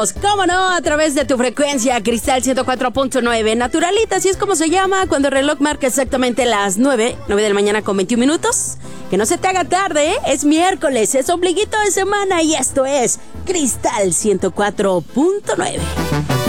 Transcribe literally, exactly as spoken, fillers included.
estamos, cómo no, a través de tu frecuencia Cristal ciento cuatro punto nueve. Naturalita, así es como se llama cuando el reloj marca exactamente las nueve, nueve de la mañana con veintiún minutos. Que no se te haga tarde, ¿eh? Es miércoles, es ombliguito de semana y esto es Cristal ciento cuatro punto nueve.